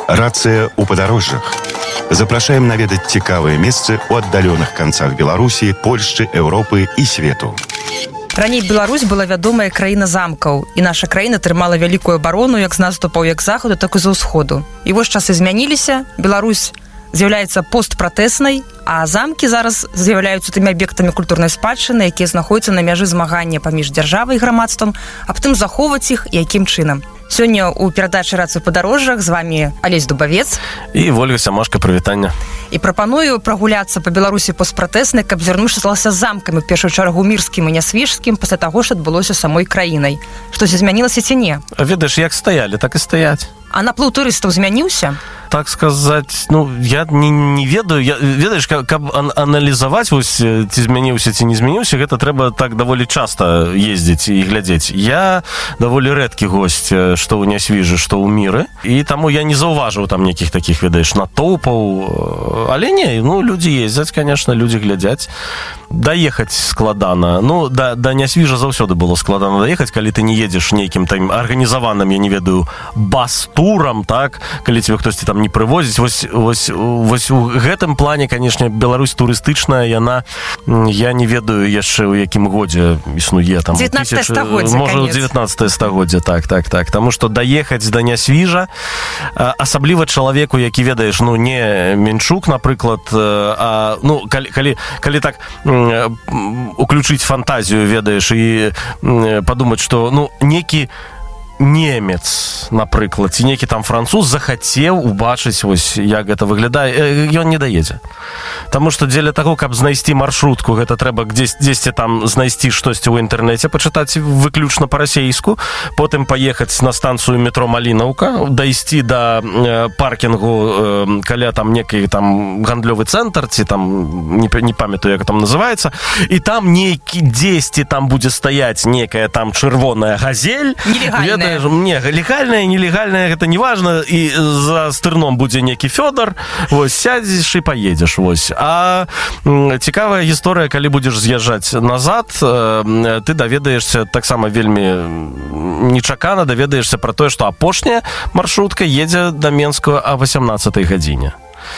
Рацыя ў падарожжах. Запрашаем наведаць цікавыя месцы ў аддаленых канцах Беларусі, Польшчы, Еўропы і свету. Раней Беларусь была вядомая краіна замкаў, і наша краіна трымала вялікую абарону як з наступаў як з захаду, так і з усходу. І вось часы змяніліся, Беларусь з'яўляецца постпратэснай, а замкі зараз з'яўляюцца тымі аб'ектамі культурнай спадчыны, якія знаходзяцца на мяжы змагання паміж дзяржавай і грамадствам, аб тым захоўваць іх і якім чынам. Сёння ў перадачы «Рацыя ў падарожжах» з вами Алесь Дубавец і Вольга Сямашка, прывітання. І прапаную прагуляцца па Беларусі постпратэснай, каб зірнуўшыся замкамі, ў першую чаргу мірскім і нясвіжскім, пасля таго, што адбылося самой краінай. Штось змянілася ці не? Ведаеш, як стаялі, так і стаяць. А наплыў турыстаў змяніўся? Так сказаць, я не ведаю. Ведаеш, каб аналізаваць, ці змяніўся, ці не змяніўся, гэта трэба так даволі часта ездзіць і глядзець. Я даволі рэдкі госць, што ў Нясвіжы, што ў Міры, і таму я не заўважыў там нейкіх такіх, ведаеш, натоўпаў. Але не, людзі ездзяць, конечно, людзі глядзяць. Даехаць складана. Да Нясвіжа заўсёды было складана даехаць, калі ты не едзеш нейкім там арганізаваным, я не ведаю, бас-турам, так, калі тебе хтосьці там не прывозіць. Вось у гэтым плане, канешне, Беларусь турыстычная, яна, я не ведаю яшчэ ў якім годзе існуе там. 19 стагоддзе, можа, 19 стагоддзе, так. Таму што даехаць да Нясвіжа, асабліва чалавеку, які, ведаеш, не Менчук, напрыклад, а, калі так уключыць фантазію, ведаеш, і падумаць, што, некі немец, напрыклад, ці нейкі там француз захацеў убачыць, як гэта выглядае, ён не даедзе. Таму што дзеля таго, каб знайсці маршрутку, гэта трэба дзесьці там знайсці штосьці ў інтэрнэце, пачытаць выключна па-расейску, потым паехаць на станцыю метро Малінаўка, дайсці да паркінгу, каля там некі там гандлёвы цэнтр, ці там, не памятаю, як там называецца, і там нейкі дзесьці там будзе стаяць некая там чырвоная газель, нелегальная. Не, легальная, нелегальная, гэта не важна, і за стырном будзе некі Фёдор, сядзеш і паедзеш, А цікавая гісторыя, калі будзеш з'язджаць назад, ты даведаешся таксама вельмі нечакана, даведаешся пра тое, што апошняя маршрутка едзе да Менскага о 18 гадзіне.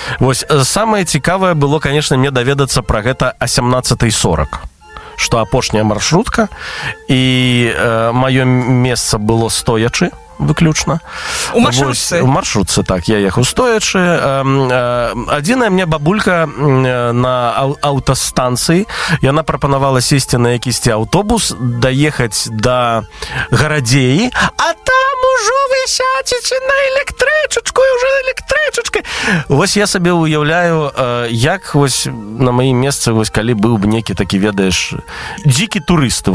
Самае цікавае было, конечно, мне даведацца пра гэта о 17:40. Што апошняя маршрутка, і маё месца было стоячы, выключна. У маршрутцы? У маршрутцы, так, я ехаў стоячы. Адзіная мне бабулька на аўтастанцыі, яна прапанавала сесці на якісьці аўтобус, даехаць да Гарадзеі, а там ужо вы сядзеце на электрычачку, і ўжо электрычачкай. Я сабе уяўляю, як на маім месцы, калі быў бы некі такі, ведаеш, дзікі турысты,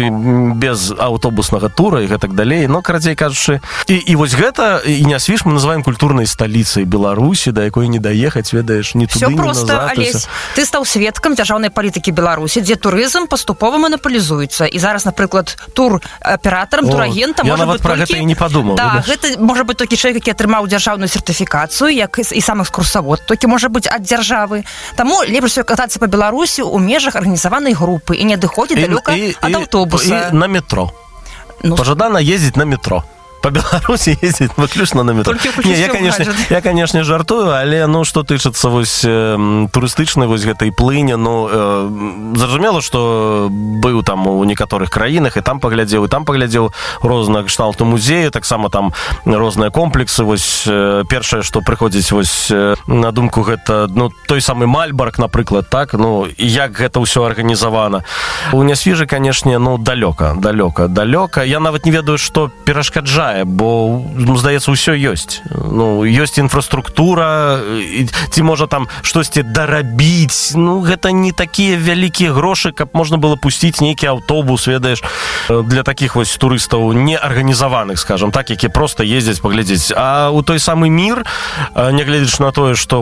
без аўтобуснага тура і гэтак далей, карацей кажучы. І гэта, і Нясвіж мы называем культурнай сталіцай Беларусі, да якой не даехаць, ведаеш, ні туды, ні назад. Всё проста, Алесь. Ты стаў сведкам дзяржаўнай палітыкі Беларусі, дзе турызм паступова манапалізуецца. І зараз, напрыклад, тураператарам, турагентам можа быць толькі... Я нават пра гэта і не падумаў. Да, гэта можа быць толькі чалавек, які атрымаў дзяржаўную сертыфікацыю, як і сам экскурсавод, толькі можа быць ад дзяржавы. Таму лепш катацца па Беларусі ў межах арганізаванай групы і не адыходзіць далёка ад аўтобуса. І на метро. Пажадана ездзіць на метро. По Беларусі ездзіць выключна на метро. Я, конечно, жартую, але, што тычыцца турыстычнай гэтай плыні, зразумела, што быў там у некаторых краінах, і там паглядзеў розныя кшталту музею, таксама там розныя комплексы. Першае, што прыходзіць на думку, гэта той самы Мальбарк, напрыклад, так, як гэта ўсё арганізавана. У Нясвіжы, канешне, далёка. Я нават не ведаю, што перашкаджае, бо, здаецца, ўсё ёсць. Ёсць інфраструктура, ці можа там штосьці дарабіць. Гэта не такія вялікія грошы, каб можна было пусціць нейкі аўтобус, ведаеш, для такіх турыстаў неарганізаваных, скажам так, які проста ездзяць паглядзець. А у той самы Мір, нягледзячы на тое, што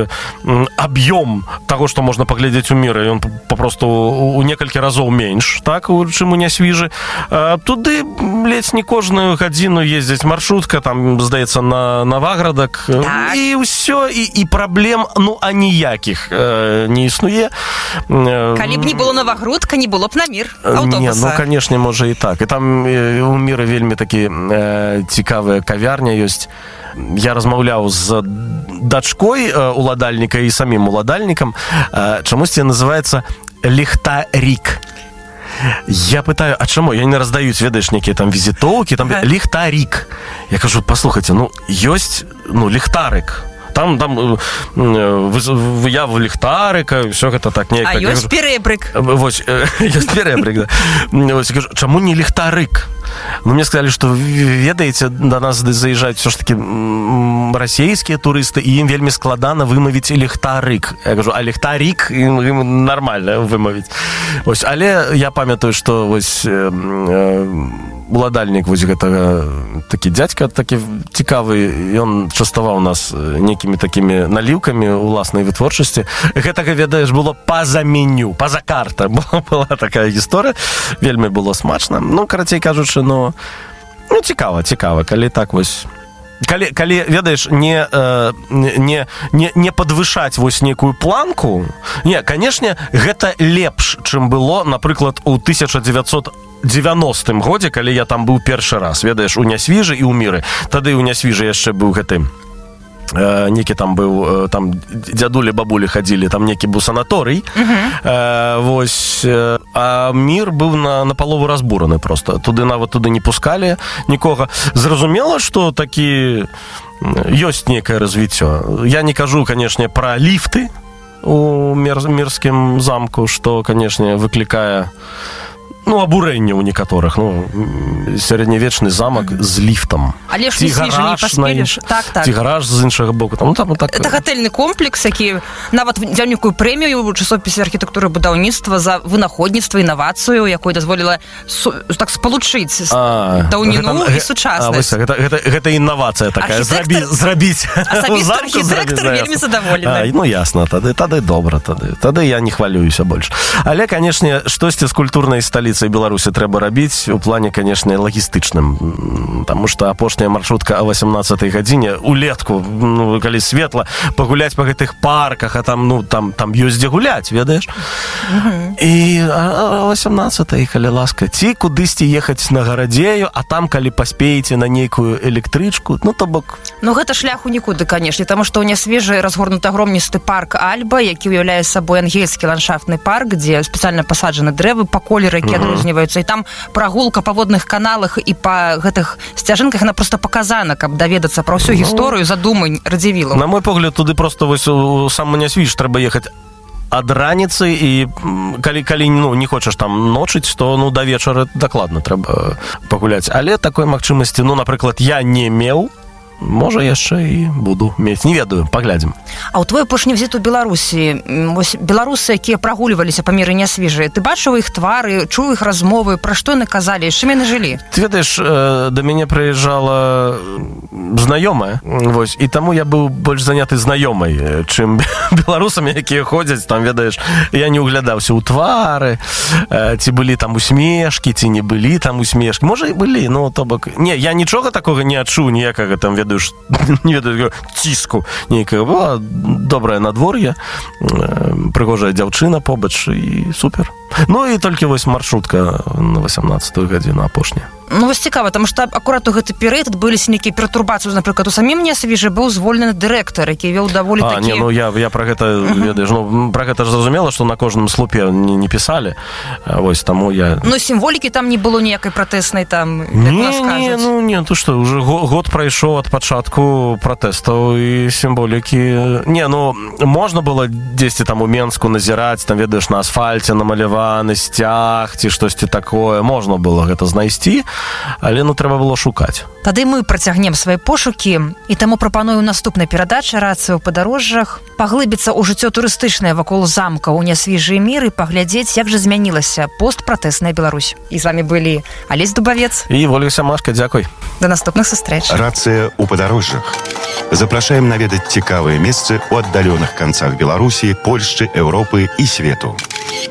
аб'ём таго, што можна паглядзець у Міры, ён папросту у некалькі разоў менш, так, чым у Нясвіжы. Туды ледзь не кожную гадзіну ездзіць маршрутка, там, здаецца, на Новаградак, так. І ўсё, і праблем, аніякіх не існуе. Калі б не было Новагрудка, не было б на Мір аўтобуса. Не, канешне, можа і так. І там у Міры вельмі такі цікавая кавярня ёсць. Я размаўляў з дачкой уладальніка і самім уладальнікам. Чамусьці называецца ліхтарік. Я пытаю, а чаму? Я не раздаюць, ведаеш, некія там візітоўкі, там ліхтарік. Я кажу, паслухайце, ёсць, ліхтарик. Там выява ліхтарыка, ўсё гэта так неяк. А ёсць перэбрык. Вось, ёсць перэбрык, да. Вось, я кажу, чаму не ліхтарык? Мне сказалі, што, ведаеце, да нас заязджаюць ўсё ж такі расійскія турысты, і ім вельмі складана вымавіць ліхтарык. Я кажу, а ліхтарік ім нармальна вымавіць. Вось, але я памятаю, што вось уладальнік вось гэтага, такі дзядзька, такі цікавы, ён частаваў нас некімі такімі наліўкамі уласнай вытворчасці. Гэтага, ведаеш, было па-за меню, па-за карта. Была такая гісторыя, вельмі было смачна. Карацей кажучы, цікава, калі так вось... Калі, ведаеш, не падвышаць вось некую планку, не, канешне, гэта лепш, чым было, напрыклад, у 1990 годзе, калі я там быў першы раз, ведаеш, у Нясвіжы і ў Міры. Тады ў Нясвіжы яшчэ быў гэты, некі там быў, там дзядулі, бабулі хадзілі, там некі быў санаторый, вось, а Мір быў на палову разбураны просто. Нават туды не пускалі нікога. Зразумела, што такі ёсць некае развіццё. Я не кажу, канешне, пра ліфты у Мірскім замку, што, канешне, выклікае абурэнне ў некаторых. Сярэднявечны замак з ліфтам. Але ж не не паспеліш. Так. Ці гараж з іншага боку. Это гатэльны комплекс, які нават взяў некую прэмію ў часопісе архітэктуры і будаўніцтва за вынаходніцтва, інавацыю, якой дазволіла так спалучыць даўніну і сучаснасць. Гэта інавацыя такая. Зрабіць. Асабіста архітэктар вельмі задаволены. Ясна, тады добра. Тады я не хвалююся больш. Але, канешне, штосьці з культурнай сталіцай Беларусі трэба рабіць у плане, канешне, лагістычным. Таму што апошняя маршрутка о 18-й гадзіне улетку, калі светла, пагуляць па гэтых парках, а там ёсць дзе гуляць, ведаеш? І о 18-й, калі ласка, ці кудысьці ехаць на гарадзею, а там, калі паспееце на нейкую электрычку, то бок... Гэта шляху нікуды, канешне, таму што ў Нясвіжы разгорнуты агромністы парк Альба, які ўяўляе сабой ангельскі ландшафтны парк, дзе спецыяльна пасаджаны дрэвы па колеры, які адрозніваюцца, і там прагулка па водных каналах і па гэтых сцяжынках, она просто показана, каб даведацца пра ўсю гісторыю задумань Радзівілаў. На мой погляд, туды просто вось у сам Нясвіж трэба ехаць ад раніцы, і калі не хочаш там ночыць, то да вечара дакладна трэба пагуляць. Але такой магчымасці, напрыклад, я не меў, можа, яшчэ і буду мець. Не ведаю, паглядзім. А ў твой апошні візіт у Беларусі, вось беларусы, якія прагульваліся па Міры Нясвіжы, ты бачыў іх твары, чуў іх размовы, пра што яны казалі, з чым яны жылі? Ты ведаеш, да мяне прыязджала знаёмая, вось, і таму я быў больш заняты знаёмай, чым беларусамі, якія ходзяць, там, ведаеш, я не углядаўся ў твары, ці былі там усмешкі, ці не былі там усмешкі. Можа, і былі, то бок... Не, я нічога такога не адчуў, ніякага там, не ведаю, ціску нейкага. Была добрае надвор'е, прыгожая дзяўчына побач, і супер. І толькі вось маршрутка на 18-ю гадзіну апошняя. Вось цікава, таму што акурат у гэты перыяд адбыліся нейкія пературбацыі. Напрыклад, у самім Нясвіжы быў звольнены дырэктар, які вёў даволі такі... Я пра гэта, ведаеш, пра гэта ж зразумела, што на кожным слупе не пісалі. Вось, таму я... Сімволікі там не было ніякай пратэснай там, як нас кажуць. Не, то што, уже год прайшоў ад пачатку пратэстаў і сімволікі... Можна было дзесьці там у Менску назіраць, там, ведаеш, на асфальце намаляваны сцяг, ці штосьці такое. Можна было гэта знайсці, але трэба было шукаць. Тады мы працягнем свае пошукі, і таму прапаную наступнай перадачы «Рацыя ў падарожжах» паглыбіцца ў жыццё турыстычнае вакол замка ў Нясвіжы і Міры, паглядзець, як жа змянілася постпратэсная Беларусь. І з вами былі Алесь Дубавец і Ольга Сямашка. Дзякуй. До наступных сустрэч. «Рацыя ў падарожжах». Запрашаем наведаць цікавыя месцы ў аддаленых канцах Беларусі, Польшчы, Еўропы і свету.